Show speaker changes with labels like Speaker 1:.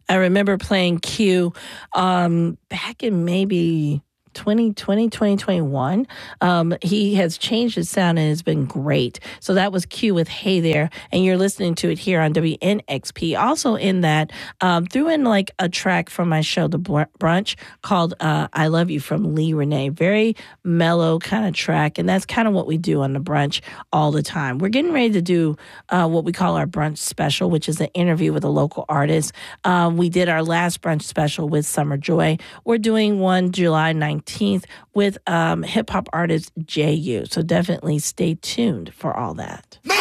Speaker 1: I remember playing Q back in maybe 2020, 2021. He has changed his sound and it's been great. So that was Q with Hey There, and you're listening to it here on WNXP. Also, in that, threw in like a track from my show, The Brunch, called I Love You from Lee Renee. Very mellow kind of track, and that's kind of what we do on The Brunch all the time. We're getting ready to do what we call our brunch special, which is an interview with a local artist. We did our last brunch special with Summer Joy. We're doing one July 19th with hip hop artist JU. So definitely stay tuned for all that.